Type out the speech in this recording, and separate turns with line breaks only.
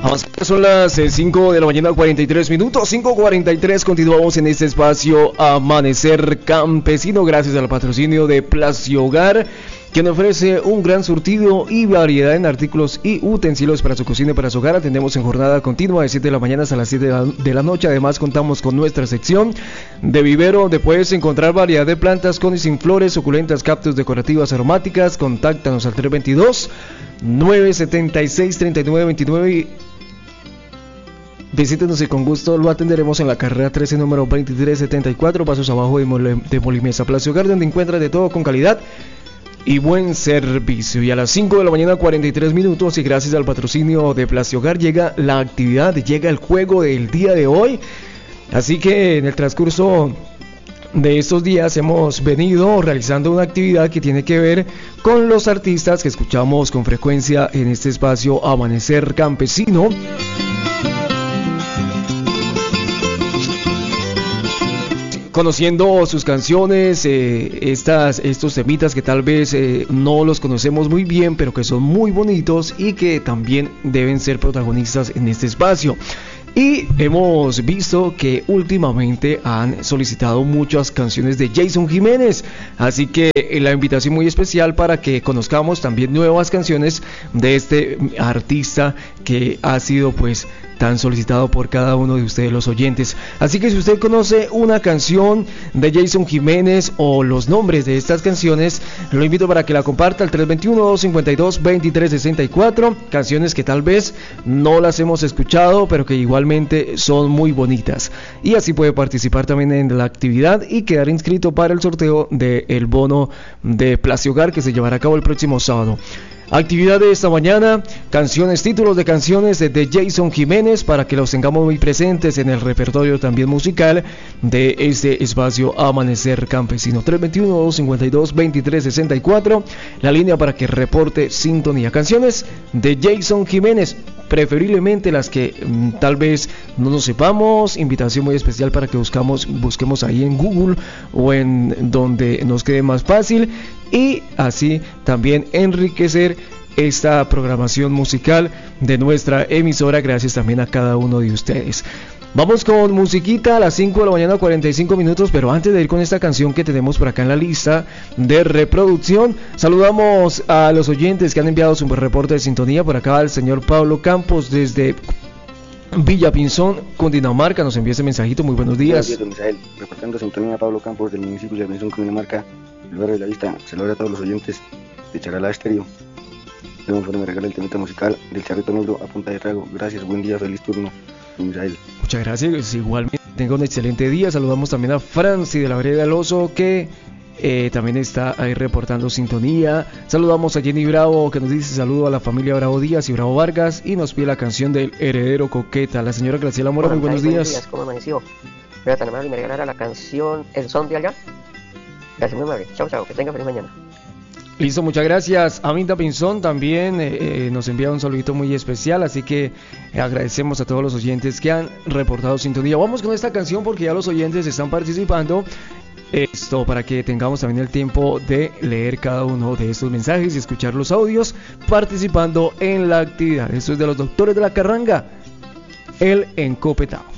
Son las 5 de la mañana, 43 minutos, 5:43. Continuamos en este espacio Amanecer Campesino, gracias al patrocinio de Placio Hogar, quien ofrece un gran surtido y variedad en artículos y utensilios para su cocina y para su hogar. Atendemos en jornada continua de 7 de la mañana hasta las 7 de la noche. Además, contamos con nuestra sección de vivero, donde puedes encontrar variedad de plantas con y sin flores, suculentas, cactus, decorativas, aromáticas. Contáctanos al 322-976-3929. Visítenos y con gusto lo atenderemos en la carrera 13, número 2374, pasos abajo de Molimesa. Placio Hogar, donde encuentras de todo con calidad y buen servicio. Y a las 5 de la mañana, 43 minutos, y gracias al patrocinio de Placio Hogar, llega la actividad, llega el juego del día de hoy. Así que en el transcurso de estos días hemos venido realizando una actividad que tiene que ver con los artistas que escuchamos con frecuencia en este espacio Amanecer Campesino. Conociendo sus canciones, estos temitas que tal vez no los conocemos muy bien, pero que son muy bonitos y que también deben ser protagonistas en este espacio. Y hemos visto que últimamente han solicitado muchas canciones de Jason Jiménez, así que la invitación muy especial para que conozcamos también nuevas canciones de este artista que ha sido pues tan solicitado por cada uno de ustedes, los oyentes. Así que si usted conoce una canción de Jason Jiménez o los nombres de estas canciones, lo invito para que la comparta al 321-252-2364, canciones que tal vez no las hemos escuchado, pero que igualmente son muy bonitas. Y así puede participar también en la actividad y quedar inscrito para el sorteo del bono de Placio Hogar, que se llevará a cabo el próximo sábado. Actividad de esta mañana, canciones, títulos de canciones de Jason Jiménez, para que los tengamos muy presentes en el repertorio también musical de este espacio Amanecer Campesino. 321-252-2364, la línea para que reporte sintonía. Canciones de Jason Jiménez, preferiblemente las que tal vez no nos sepamos. Invitación muy especial para que busquemos ahí en Google o en donde nos quede más fácil, y así también enriquecer esta programación musical de nuestra emisora, gracias también a cada uno de ustedes. Vamos con musiquita a las 5 de la mañana, 45 minutos, pero antes de ir con esta canción que tenemos por acá en la lista de reproducción, saludamos a los oyentes que han enviado su reporte de sintonía. Por acá el señor Pablo Campos desde Villa Pinzón, Cundinamarca, nos envía ese mensajito. Muy buenos días.
Buenos días, don Misael. Reportando sintonía, Pablo Campos del municipio de Pinzón, Cundinamarca, el barrio de la Vista. Saludos a todos los oyentes de Charalá Estéreo. Debo me regala el temita musical del Charrito Negro a punta de trago. Gracias, buen día, feliz turno, don Misael.
Muchas gracias, igualmente tenga un excelente día. Saludamos también a Franci de la Vereda del Oso, que también está ahí reportando sintonía. Saludamos a Jenny Bravo, que nos dice saludo a la familia Bravo Díaz y Bravo Vargas, y nos pide la canción del Heredero Coqueta. La señora Graciela Mora, muy buenos días.
¿Cómo amaneció? Era tan amable y me regalara la canción El Son de Allá. Gracias, muy amable. Chao, chao, que tenga feliz mañana.
Listo, muchas gracias. Aminta Pinzón también nos envía un saludito muy especial, así que agradecemos a todos los oyentes que han reportado sintonía. Vamos con esta canción porque ya los oyentes están participando. Esto para que tengamos también el tiempo de leer cada uno de estos mensajes y escuchar los audios participando en la actividad. Esto es de los Doctores de la Carranga, el encopetado.